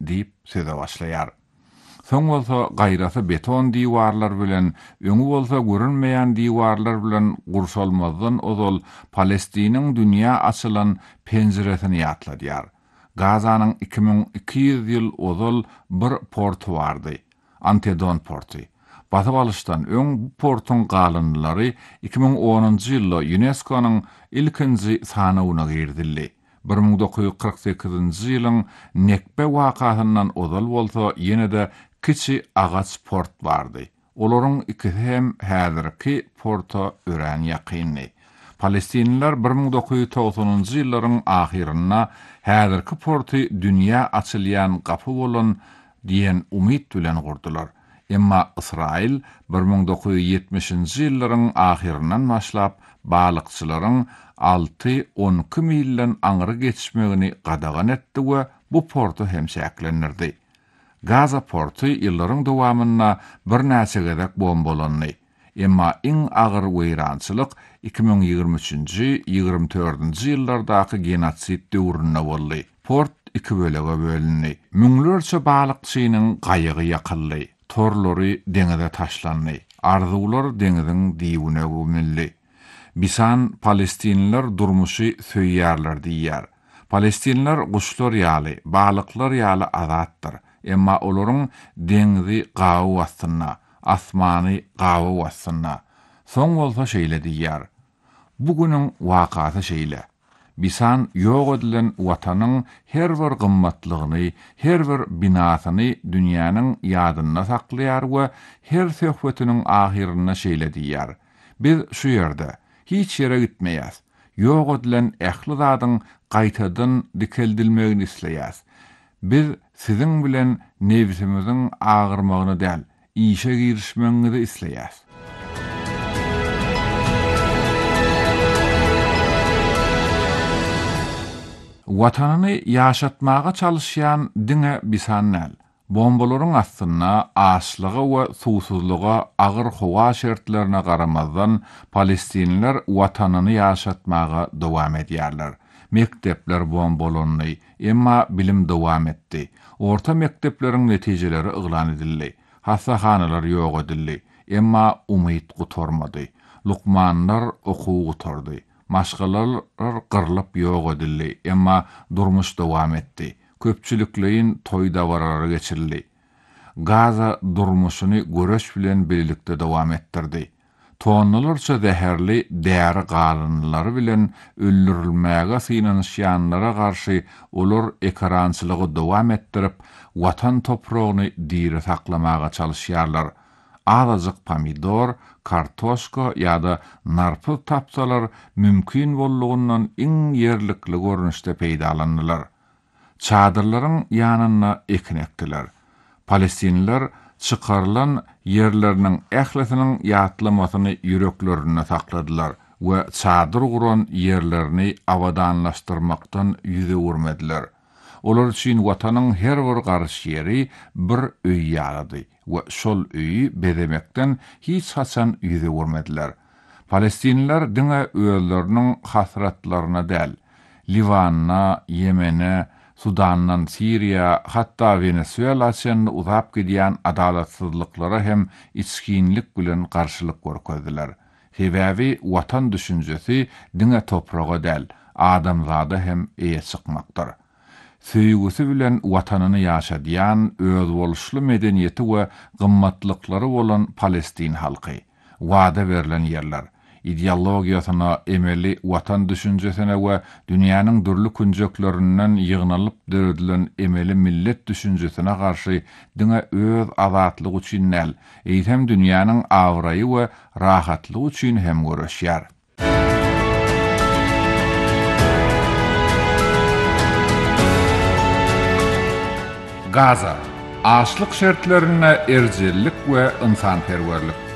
deyip söze başlayar. Soň bolsa gaýrasy beton diwarlar bilen, öňü bolsa görünmeýän diwarlar bilen gurşalmazdan ozal Palestiniň dünýä açylan penjiresini ýatladýar. Gazanyň 2200 ýyl ozal bir portu bardy. Antedon portu. Batyp alışdan öň bu portun galynlary 2010-njy ýylda UNESCO-nyň ilkinji sanawyna girdildi. 1948-nji ýylyň Nekbe wakasyndan ozal bolsa ýene-de kiçi agaç port bardy. Olaryň ikisi hem häzirki porta ören ýakynly. Palestinliler 1990-njy ýyllaryň ahyryna häzirki porty dünýä açylýan gapy bolan diýen umyt bilen gurdular. Emma Israil 1970-nji ýyllaryň ahyryndan başlap balykçylaryň 6-12 milden aňyry geçişmegini gadagan etdi we bu portu hem şäklendirdi. Gaza portu ýyllaryň dowamyna bir näçe gezek bombalandy. Emma iň agyr weýrançylyk 2023-24-nji ýyllardaky genotsit döwründe boldy. Port iki bölege bölündi. Müňlerçe balykçynyň gaýygy ýakyldy. Torlary deňize taşlandy. Arzuwlar deňiziň diýüne gömüldi. Bisan Palestinliler durmuşy söýýärler diýýär. Palestinliler guşlar ýaly, balyklar ýaly azatdyr. Emma olaryň deňizi gawy wasyna, asmany gawy wasyna. Soň bolsa şeýle diýýär. Bugüniň wakasy şeýle. Bisan ýok edilen watanyň her bir gymmatlygyny, her bir binasyny dünýäniň ýadyna saklaýar we her söhbetiniň ahyryna şeýle diýýär. Biz şu ýerde hiç ýere gitmeýäs. Ýok edilen ähli zadyň gaýtadan dikeldilmegini isleýäs. Biz siziň bilen nebisimiziň agyrmagyny däl, işe girişmeňizi isleýäs. Watanyny ýaşatmaga çalışýan diňe bisanäl. Bombalaryň astyna, açlyga we susuzlyga, agyr howa şertlerine garamazdan Palestinliler watanyny ýaşatmaga dowam edýärler. Mektepler bombalandy, emma bilim dowam etdi. Orta mektepleriň netijeleri yglan edildi. Hassahanalar ýok edildi, emma umyt gutormady. Lukmanlar okuw gutordy. Maşgalar gyrlyp ýok edildi, emma durmuş dowam etdi. Köpçülikleýin toý dawarlary geçirildi. Gaza durmuşyny göreş bilen birlikde dowam etdirdi. Tonnalarça zäherli däri galynlary bilen öldürilmäge synanyşýanlara garşy olar ekrançylygy dowam etdirip, watan topragyny diri saklamaga çalışýarlar. Azazyk pomidor, kartoşka ýa-da narpy tapsalar mümkin bollugundan iň ýerlikli görnüşde peýdalandylar. Çadırlaryň ýanyna ekinekdiler. Palestinliler çykarylan ýerleriniň ählisiniň ýatlamasyny ýüreklerine sakladylar we çadyr guran ýerlerini awadanlaşdyrmakdan ýüze urmediler. Olar üçin watanyň her bir garşy ýeri bir öý ýalydy we şol öýi bedemekden hiç haçan ýüze urmediler. Palestinliler diňe öýleriniň hasratlaryna däl, Livanna, Yemene, Sudandan Siriya, hatta Venezuela'dan uzap gidýän adalatsızlyklara hem içkinlik bilen garşylyk görkezdiler. Sebäbi watan düşünjesi diňe topraga däl, adamzada hem eýe çykmakdyr. Söýgüsi bilen watanyny ýaşadýan öz boluşly medeniýeti we gymmatlyklary bolan Palestin halky, wada berilen ýerler, ideologiýasyna, emeli watan düşünjesine we dünýäniň dürli künjeklerinden ýygnalyp döredilen emeli millet düşünjesine garşy diňe öz azatlygy üçin näl, eýsem dünýäniň awraýy we rahatlygy üçin hem göreşýär. Gaza, açlyk şertlerine erjellik we insanperwerlik.